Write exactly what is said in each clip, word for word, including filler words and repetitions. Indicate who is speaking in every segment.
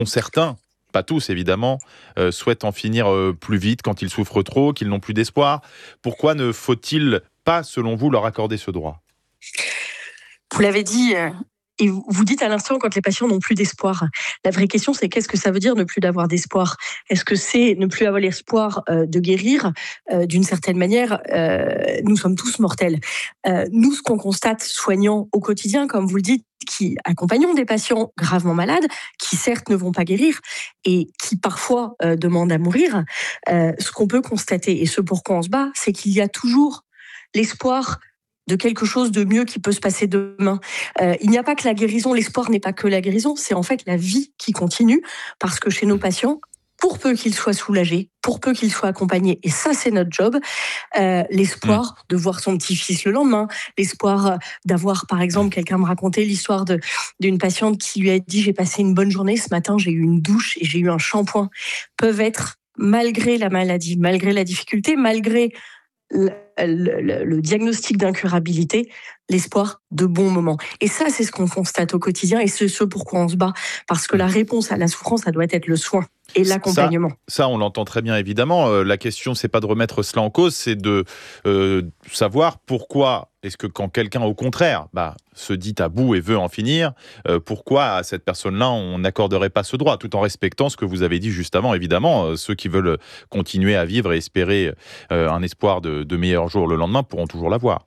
Speaker 1: Certains, pas tous évidemment, euh, souhaitent en finir euh, plus vite quand ils souffrent trop, qu'ils n'ont plus d'espoir. Pourquoi ne faut-il pas, selon vous, leur accorder ce droit ?
Speaker 2: Vous l'avez dit, euh, et vous vous dites à l'instant quand les patients n'ont plus d'espoir. La vraie question, c'est qu'est-ce que ça veut dire ne plus d'avoir d'espoir ? Est-ce que c'est ne plus avoir l'espoir euh, de guérir ? Euh, d'une certaine manière, euh, nous sommes tous mortels. Euh, nous, ce qu'on constate, soignants au quotidien, comme vous le dites, qui accompagnons des patients gravement malades, qui certes ne vont pas guérir et qui parfois euh, demandent à mourir, euh, ce qu'on peut constater et ce pour quoi on se bat, c'est qu'il y a toujours l'espoir de quelque chose de mieux qui peut se passer demain. Euh, il n'y a pas que la guérison, l'espoir n'est pas que la guérison, c'est en fait la vie qui continue, parce que chez nos patients, pour peu qu'ils soient soulagés, pour peu qu'ils soient accompagnés, et ça c'est notre job, euh, l'espoir mmh. de voir son petit-fils le lendemain, l'espoir d'avoir, par exemple, quelqu'un me racontait l'histoire de, d'une patiente qui lui a dit « j'ai passé une bonne journée, ce matin j'ai eu une douche et j'ai eu un shampoing », peuvent être, malgré la maladie, malgré la difficulté, malgré Le, le, le diagnostic d'incurabilité, l'espoir de bons moments. Et ça, c'est ce qu'on constate au quotidien et c'est ce pourquoi on se bat. Parce que la réponse à la souffrance, ça doit être le soin et l'accompagnement.
Speaker 1: Ça, ça on l'entend très bien, évidemment. Euh, la question, c'est pas de remettre cela en cause, c'est de euh, savoir pourquoi est-ce que quand quelqu'un, au contraire, bah, se dit à bout et veut en finir, euh, pourquoi à cette personne-là, on n'accorderait pas ce droit, tout en respectant ce que vous avez dit juste avant, évidemment. Euh, ceux qui veulent continuer à vivre et espérer euh, un espoir de, de meilleurs jours le lendemain pourront toujours l'avoir.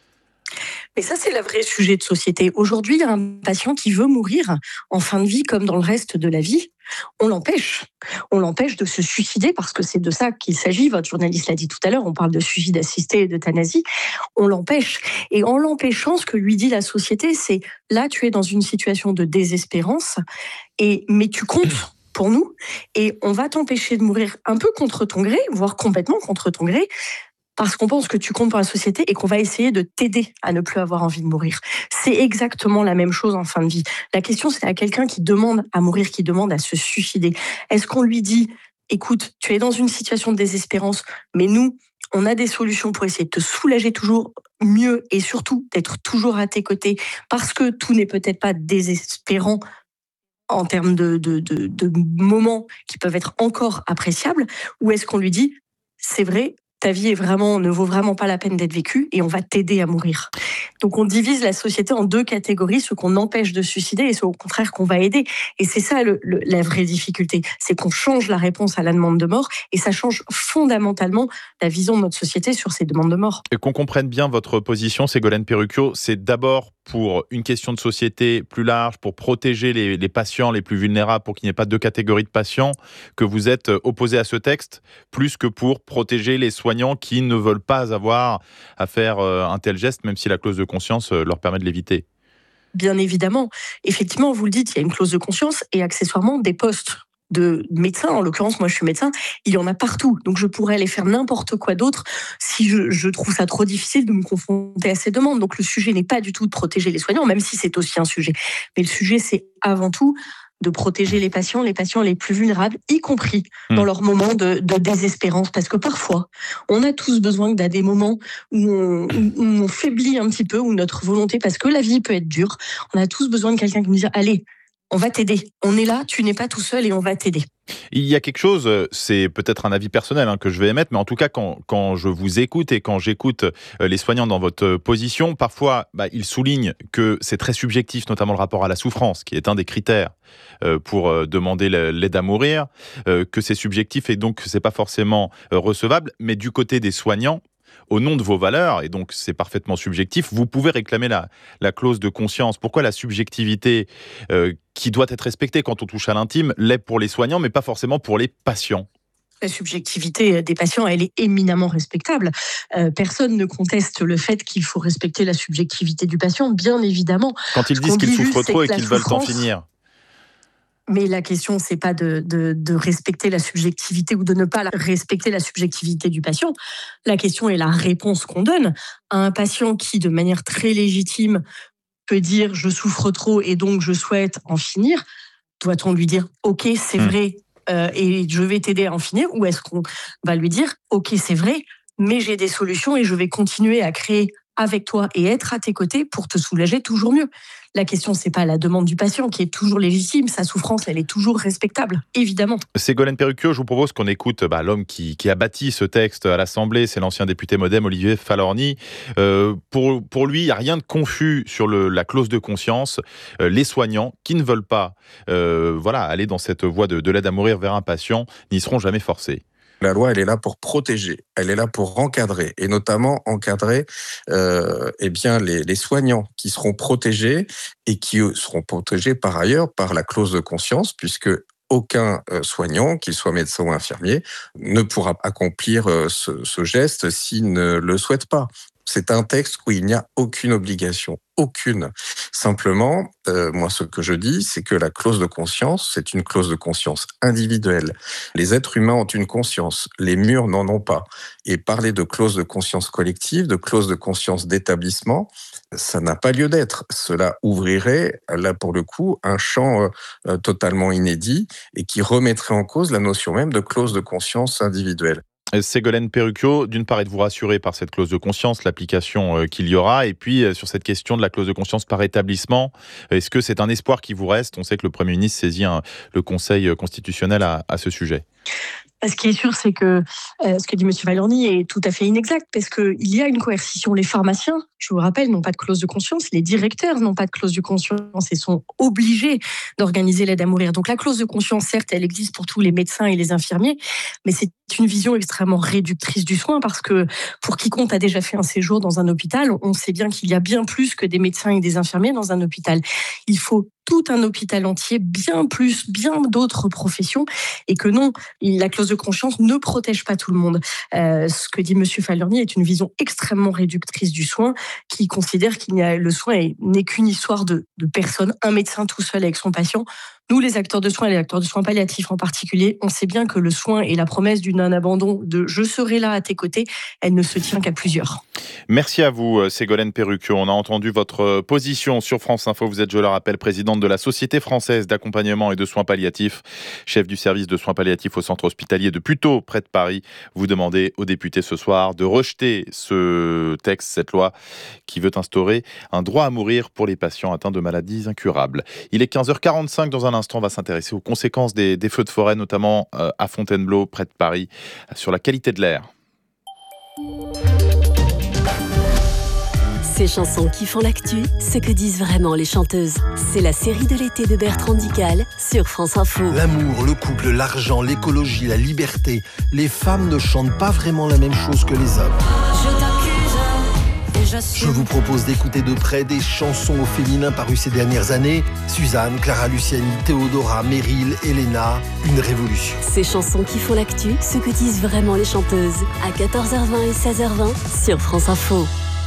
Speaker 2: Mais ça, c'est le vrai sujet de société. Aujourd'hui, il y a un patient qui veut mourir en fin de vie comme dans le reste de la vie. On l'empêche. On l'empêche de se suicider parce que c'est de ça qu'il s'agit. Votre journaliste l'a dit tout à l'heure, on parle de suicide assisté et d'euthanasie. On l'empêche. Et en l'empêchant, ce que lui dit la société, c'est là, tu es dans une situation de désespérance, et, mais tu comptes pour nous et on va t'empêcher de mourir un peu contre ton gré, voire complètement contre ton gré, parce qu'on pense que tu comptes pour la société et qu'on va essayer de t'aider à ne plus avoir envie de mourir. C'est exactement la même chose en fin de vie. La question, c'est à quelqu'un qui demande à mourir, qui demande à se suicider. Est-ce qu'on lui dit, écoute, tu es dans une situation de désespérance, mais nous, on a des solutions pour essayer de te soulager toujours mieux et surtout d'être toujours à tes côtés, parce que tout n'est peut-être pas désespérant en termes de, de, de, de moments qui peuvent être encore appréciables, ou est-ce qu'on lui dit, c'est vrai, ta vie est vraiment, ne vaut vraiment pas la peine d'être vécue et on va t'aider à mourir. Donc on divise la société en deux catégories, ceux qu'on empêche de suicider et ceux au contraire qu'on va aider. Et c'est ça le, le, la vraie difficulté, c'est qu'on change la réponse à la demande de mort et ça change fondamentalement la vision de notre société sur ces demandes de mort.
Speaker 1: Et qu'on comprenne bien votre position, Ségolène Perruchio, c'est d'abord pour une question de société plus large, pour protéger les, les patients les plus vulnérables, pour qu'il n'y ait pas deux catégories de patients, que vous êtes opposé à ce texte, plus que pour protéger les soignants qui ne veulent pas avoir à faire un tel geste, même si la clause de conscience leur permet de l'éviter.
Speaker 2: Bien évidemment. Effectivement, vous le dites, il y a une clause de conscience et accessoirement des postes de médecins, en l'occurrence, moi je suis médecin, il y en a partout. Donc je pourrais aller faire n'importe quoi d'autre si je, je trouve ça trop difficile de me confronter à ces demandes. Donc le sujet n'est pas du tout de protéger les soignants, même si c'est aussi un sujet. Mais le sujet, c'est avant tout de protéger les patients, les patients les plus vulnérables, y compris dans leurs moments de, de désespérance. Parce que parfois, on a tous besoin d'un des moments où on, où on faiblit un petit peu, où notre volonté, parce que la vie peut être dure, on a tous besoin de quelqu'un qui nous dit « Allez, on va t'aider. On est là, tu n'es pas tout seul et on va t'aider. »
Speaker 1: Il y a quelque chose, c'est peut-être un avis personnel hein, que je vais émettre, mais en tout cas, quand, quand je vous écoute et quand j'écoute les soignants dans votre position, parfois, bah, ils soulignent que c'est très subjectif, notamment le rapport à la souffrance, qui est un des critères euh, pour euh, demander l'aide à mourir, euh, que c'est subjectif et donc que c'est pas forcément euh, recevable. Mais du côté des soignants, au nom de vos valeurs, et donc c'est parfaitement subjectif, vous pouvez réclamer la, la clause de conscience. Pourquoi la subjectivité euh, qui doit être respectée quand on touche à l'intime l'est pour les soignants, mais pas forcément pour les patients ?
Speaker 2: La subjectivité des patients, elle est éminemment respectable. Euh, personne ne conteste le fait qu'il faut respecter la subjectivité du patient, bien évidemment.
Speaker 1: Quand ils disent qu'ils souffrent trop et qu'ils veulent en finir.
Speaker 2: Mais la question, c'est pas de, de, de respecter la subjectivité ou de ne pas respecter la subjectivité du patient. La question est la réponse qu'on donne à un patient qui, de manière très légitime, peut dire « je souffre trop et donc je souhaite en finir ». Doit-on lui dire « ok, c'est mmh. vrai euh, et je vais t'aider à en finir » ou est-ce qu'on va lui dire « ok, c'est vrai, mais j'ai des solutions et je vais continuer à créer avec toi et être à tes côtés pour te soulager toujours mieux. La question, c'est pas la demande du patient qui est toujours légitime. Sa souffrance, elle est toujours respectable, évidemment.
Speaker 1: Ségolène Perruchio, je vous propose qu'on écoute bah, l'homme qui, qui a bâti ce texte à l'Assemblée, c'est l'ancien député Modem, Olivier Falorni. Euh, pour, pour lui, il n'y a rien de confus sur le, la clause de conscience. Euh, les soignants qui ne veulent pas euh, voilà, aller dans cette voie de, de l'aide à mourir vers un patient n'y seront jamais forcés.
Speaker 3: La loi, elle est là pour protéger, elle est là pour encadrer, et notamment encadrer euh, eh bien les, les soignants qui seront protégés et qui eux, seront protégés par ailleurs par la clause de conscience, puisque aucun soignant, qu'il soit médecin ou infirmier, ne pourra accomplir ce, ce geste s'il ne le souhaite pas. C'est un texte où il n'y a aucune obligation, aucune. Simplement, euh, moi, ce que je dis, c'est que la clause de conscience, c'est une clause de conscience individuelle. Les êtres humains ont une conscience, les murs n'en ont pas. Et parler de clause de conscience collective, de clause de conscience d'établissement, ça n'a pas lieu d'être. Cela ouvrirait, là pour le coup, un champ euh, totalement inédit et qui remettrait en cause la notion même de clause de conscience individuelle.
Speaker 1: Ségolène Perruchio, d'une part, êtes-vous rassurée par cette clause de conscience, l'application euh, qu'il y aura, et puis euh, sur cette question de la clause de conscience par établissement, est-ce que c'est un espoir qui vous reste ? On sait que le Premier ministre saisit un, le Conseil constitutionnel à, à ce sujet.
Speaker 2: Ce qui est sûr, c'est que euh, ce que dit M. Falorni est tout à fait inexact, parce qu'il y a une coercition. Les pharmaciens, je vous rappelle, n'ont pas de clause de conscience. Les directeurs n'ont pas de clause de conscience et sont obligés d'organiser l'aide à mourir. Donc la clause de conscience, certes, elle existe pour tous les médecins et les infirmiers, mais c'est une vision extrêmement réductrice du soin, parce que pour quiconque a déjà fait un séjour dans un hôpital, on sait bien qu'il y a bien plus que des médecins et des infirmiers dans un hôpital. Il faut tout un hôpital entier, bien plus, bien d'autres professions, et que non, la clause de conscience ne protège pas tout le monde. Euh, ce que dit M. Falorni est une vision extrêmement réductrice du soin, qui considère qu'il n'y a le soin n'est qu'une histoire de, de personnes, un médecin tout seul avec son patient. Nous, les acteurs de soins, et les acteurs de soins palliatifs en particulier, on sait bien que le soin et la promesse d'un abandon de « je serai là à tes côtés », elle ne se tient qu'à plusieurs.
Speaker 1: Merci à vous, Ségolène Perruchio. On a entendu votre position sur France Info. Vous êtes, je le rappelle, présidente de la Société française d'accompagnement et de soins palliatifs, chef du service de soins palliatifs au centre hospitalier de Puteaux, près de Paris. Vous demandez aux députés ce soir de rejeter ce texte, cette loi qui veut instaurer un droit à mourir pour les patients atteints de maladies incurables. Il est quinze heures quarante-cinq. Dans un instant, on va s'intéresser aux conséquences des, des feux de forêt, notamment euh, à Fontainebleau, près de Paris, sur la qualité de l'air.
Speaker 4: Ces chansons qui font l'actu, ce que disent vraiment les chanteuses. C'est la série de l'été de Bertrand Dical sur France Info.
Speaker 5: L'amour, le couple, l'argent, l'écologie, la liberté. Les femmes ne chantent pas vraiment la même chose que les hommes.
Speaker 4: Je t'accuse et j'assume.
Speaker 5: Je vous propose d'écouter de près des chansons au féminin parues ces dernières années. Suzanne, Clara Luciani, Théodora, Meryl, Elena, une révolution.
Speaker 4: Ces chansons qui font l'actu, ce que disent vraiment les chanteuses. À quatorze heures vingt et seize heures vingt sur France Info.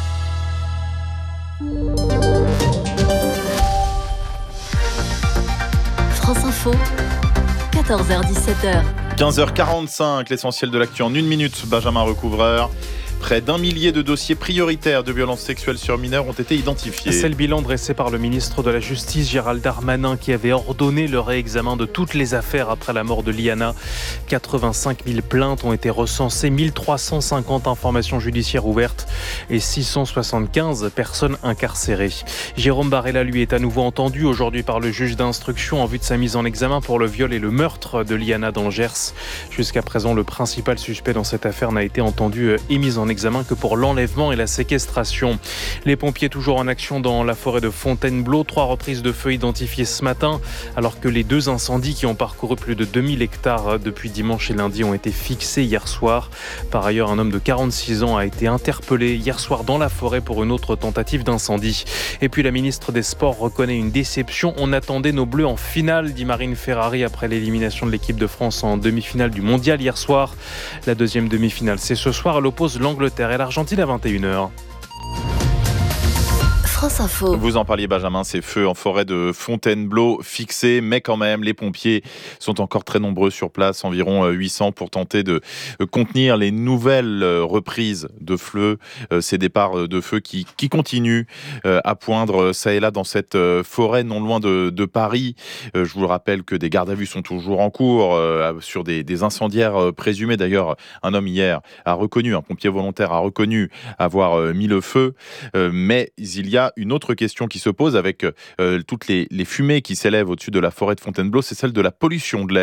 Speaker 4: France Info, quatorze heures dix-sept heures.
Speaker 1: quinze heures quarante-cinq, l'essentiel de l'actu en une minute. Benjamin Recouvreur. Près d'un millier de dossiers prioritaires de violences sexuelles sur mineurs ont été identifiés.
Speaker 6: C'est le bilan dressé par le ministre de la Justice, Gérald Darmanin, qui avait ordonné le réexamen de toutes les affaires après la mort de Liana. quatre-vingt-cinq mille plaintes ont été recensées, mille trois cent cinquante informations judiciaires ouvertes et six cent soixante-quinze personnes incarcérées. Jérôme Barella, lui, est à nouveau entendu aujourd'hui par le juge d'instruction en vue de sa mise en examen pour le viol et le meurtre de Liana dans le Gers. Jusqu'à présent, le principal suspect dans cette affaire n'a été entendu et mis en examen que pour l'enlèvement et la séquestration. Les pompiers toujours en action dans la forêt de Fontainebleau. Trois reprises de feu identifiées ce matin, alors que les deux incendies qui ont parcouru plus de deux mille hectares depuis dimanche et lundi ont été fixés hier soir. Par ailleurs, un homme de quarante-six ans a été interpellé hier soir dans la forêt pour une autre tentative d'incendie. Et puis la ministre des Sports reconnaît une déception. On attendait nos Bleus en finale, dit Marine Ferrari après l'élimination de l'équipe de France en demi-finale du Mondial hier soir. La deuxième demi-finale, c'est ce soir. Elle oppose l'Angleterre et l'Argentine à vingt et une heures.
Speaker 4: France Info.
Speaker 1: Vous en parliez, Benjamin, ces feux en forêt de Fontainebleau fixés, mais quand même, les pompiers sont encore très nombreux sur place, environ huit cents, pour tenter de contenir les nouvelles reprises de feu, ces départs de feu qui, qui continuent à poindre ça et là dans cette forêt non loin de, de Paris. Je vous rappelle que des gardes à vue sont toujours en cours sur des, des incendiaires présumés. D'ailleurs, un homme hier a reconnu, un pompier volontaire a reconnu avoir mis le feu, mais il y a une autre question qui se pose avec euh, toutes les, les fumées qui s'élèvent au-dessus de la forêt de Fontainebleau, c'est celle de la pollution de l'air.